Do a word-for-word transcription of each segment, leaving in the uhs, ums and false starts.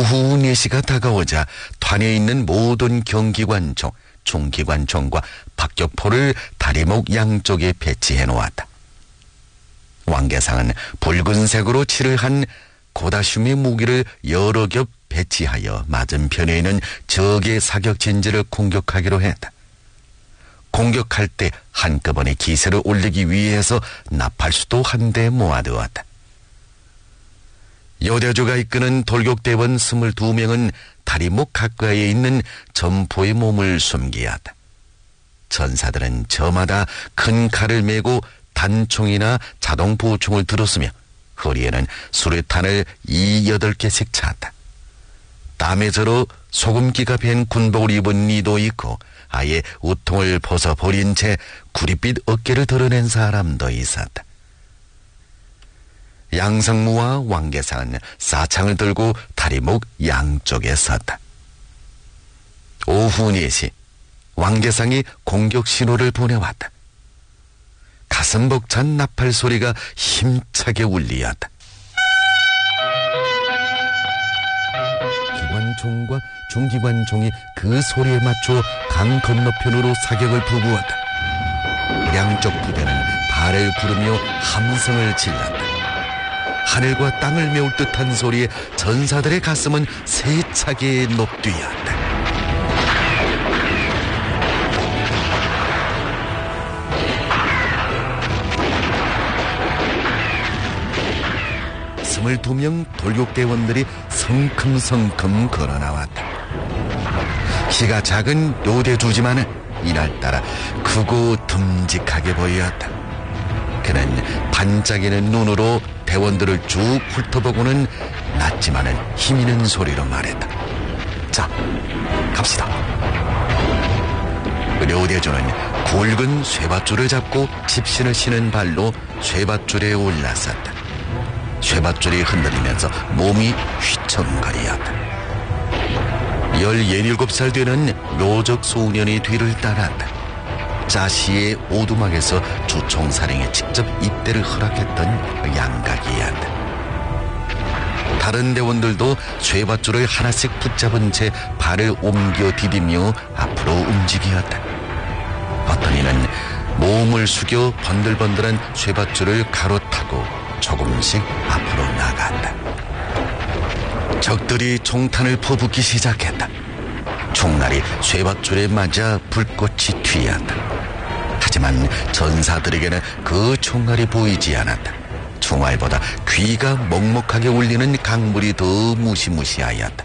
오후 네 시가 다가오자 관에 있는 모든 경기관총, 중기관총과 박격포를 다리목 양쪽에 배치해 놓았다. 왕개상은 붉은색으로 칠을 한 고다슘의 무기를 여러 겹 배치하여 맞은편에 있는 적의 사격 진지를 공격하기로 했다. 공격할 때 한꺼번에 기세를 올리기 위해서 나팔수도 한 대 모아두었다. 여대주가 이끄는 돌격대원 스물두 명은 다리목 가까이에 있는 점포의 몸을 숨기었다. 전사들은 저마다 큰 칼을 메고 단총이나 자동보총을 들었으며 허리에는 수류탄을 이 여덟 개씩 찼다. 땀에 절어 소금기가 밴 군복을 입은 이도 있고 아예 우통을 벗어버린 채 구릿빛 어깨를 드러낸 사람도 있었다. 양성무와 왕개상은 사창을 들고 다리목 양쪽에 섰다. 오후 네 시 왕개상이 공격 신호를 보내왔다. 가슴 벅찬 나팔 소리가 힘차게 울리었다. 기관총과 중기관총이 그 소리에 맞춰 강 건너편으로 사격을 부부었다. 양쪽 부대는 발을 구르며 함성을 질렀다. 하늘과 땅을 메울 듯한 소리에 전사들의 가슴은 세차게 높뛰었다. 스물두 명 돌격대원들이 성큼성큼 걸어나왔다. 키가 작은 요대주지만은 이날따라 크고 듬직하게 보였다. 그는 반짝이는 눈으로 대원들을 쭉 훑어보고는 낮지만은 힘있는 소리로 말했다. 자, 갑시다. 료대주는 굵은 쇠밧줄을 잡고 집신을 신은 발로 쇠밧줄에 올라섰다. 쇠밧줄이 흔들리면서 몸이 휘청거리었다. 열일곱 살 되는 묘적 소년이 뒤를 따랐다. 자시의 오두막에서 주총사령에 직접 입대를 허락했던 양각이었다. 다른 대원들도 쇠밧줄을 하나씩 붙잡은 채 발을 옮겨 디디며 앞으로 움직이었다. 어떤 이는 몸을 숙여 번들번들한 쇠밧줄을 가로타고 조금씩 앞으로 나간다. 적들이 총탄을 퍼붓기 시작했다. 총날이 쇠밧줄에 맞아 불꽃이 튀었다. 하지만 전사들에게는 그 총알이 보이지 않았다. 총알보다 귀가 먹먹하게 울리는 강물이 더 무시무시하였다.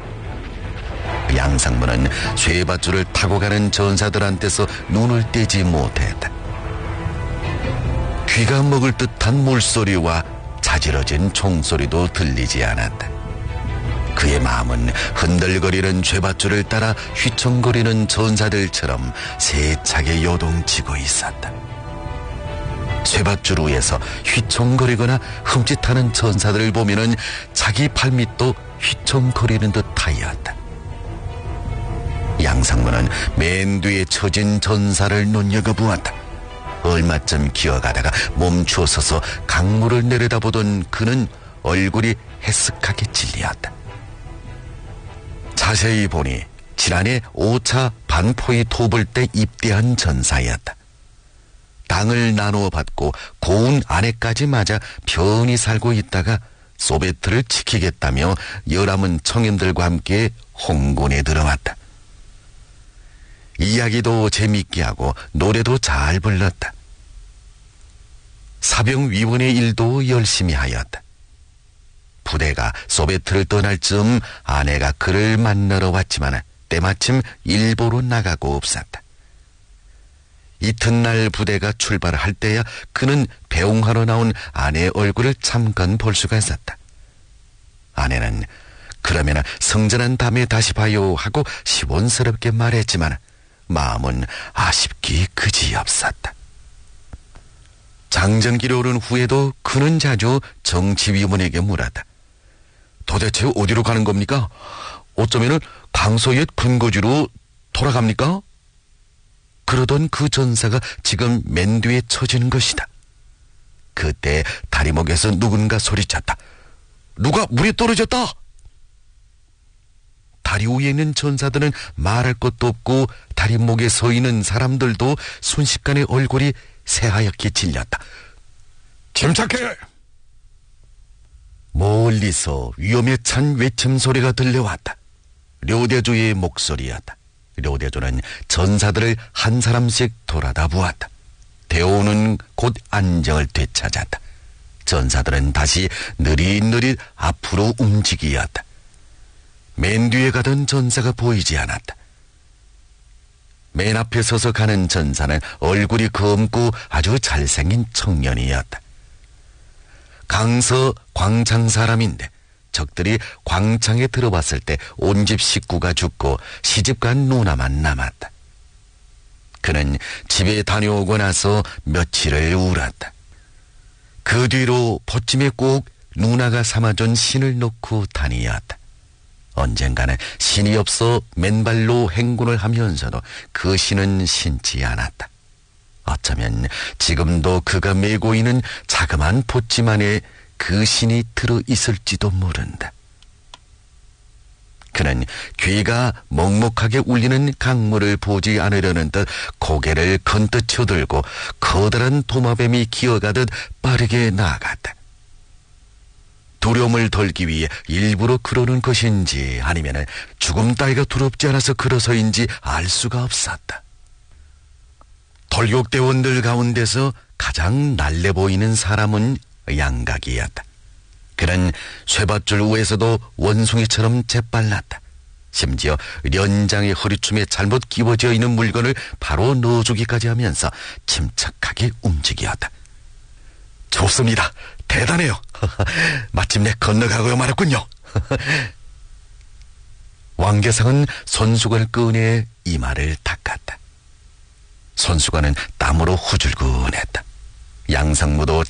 양상무는 쇠밧줄을 타고 가는 전사들한테서 눈을 떼지 못했다. 귀가 먹을 듯한 물소리와 자지러진 총소리도 들리지 않았다. 그의 마음은 흔들거리는 쇠밧줄을 따라 휘청거리는 전사들처럼 세차게 요동치고 있었다. 쇠밧줄 위에서 휘청거리거나 흠칫하는 전사들을 보면은 자기 발밑도 휘청거리는 듯하였다. 양상무는 맨 뒤에 처진 전사를 눈여겨보았다. 얼마쯤 기어가다가 멈추어 서서 강물을 내려다보던 그는 얼굴이 해쓱하게 질리었다. 자세히 보니 지난해 오 차 반포위 토벌 때 입대한 전사였다. 땅을 나누어 받고 고운 아내까지 맞아 편히 살고 있다가 소베트를 지키겠다며 열함은 청년들과 함께 홍군에 들어왔다. 이야기도 재밌게 하고 노래도 잘 불렀다. 사병위원의 일도 열심히 하였다. 부대가 소베트를 떠날 즈음 아내가 그를 만나러 왔지만 때마침 일보로 나가고 없었다. 이튿날 부대가 출발할 때야 그는 배웅하러 나온 아내의 얼굴을 잠깐 볼 수가 있었다. 아내는 그러면 성전한 다음에 다시 봐요 하고 시원스럽게 말했지만 마음은 아쉽기 그지없었다. 장정기를 오른 후에도 그는 자주 정치위원에게 물었다. 도대체 어디로 가는 겁니까? 어쩌면은 강서옛 근거지로 돌아갑니까? 그러던 그 전사가 지금 맨 뒤에 처지는 것이다. 그때 다리목에서 누군가 소리쳤다. 누가 물에 떨어졌다! 다리 위에 있는 전사들은 말할 것도 없고 다리 목에 서 있는 사람들도 순식간에 얼굴이 새하얗게 질렸다. 침착해! 멀리서 위험에 찬 외침 소리가 들려왔다. 료대조의 목소리였다. 료대조는 전사들을 한 사람씩 돌아다 보았다. 대오는 곧 안정을 되찾았다. 전사들은 다시 느릿느릿 앞으로 움직이었다. 맨 뒤에 가던 전사가 보이지 않았다. 맨 앞에 서서 가는 전사는 얼굴이 검고 아주 잘생긴 청년이었다. 강서 광창 사람인데 적들이 광창에 들어왔을 때 온 집 식구가 죽고 시집간 누나만 남았다. 그는 집에 다녀오고 나서 며칠을 울었다. 그 뒤로 포찜에 꼭 누나가 삼아준 신을 놓고 다니었다. 언젠가는 신이 없어 맨발로 행군을 하면서도 그 신은 신지 않았다. 어쩌면 지금도 그가 메고 있는 자그마한 포찜 안에 그 신이 들어있을지도 모른다. 그는 귀가 먹먹하게 울리는 강물을 보지 않으려는 듯 고개를 건뜻 쳐들고 커다란 도마뱀이 기어가듯 빠르게 나아갔다. 두려움을 덜기 위해 일부러 그러는 것인지 아니면 죽음 따위가 두렵지 않아서 그러서인지 알 수가 없었다. 돌격대원들 가운데서 가장 날래 보이는 사람은 양각이었다. 그는 쇠밧줄 위에서도 원숭이처럼 재빨랐다. 심지어 련장의 허리춤에 잘못 끼워져 있는 물건을 바로 넣어주기까지 하면서 침착하게 움직였다. 좋습니다. 대단해요. 마침내 건너가고야 말았군요. 왕계상은 손수건을 꺼내 이마를 닦았다. 손수건은 땀으로 후줄근했다. 양상무도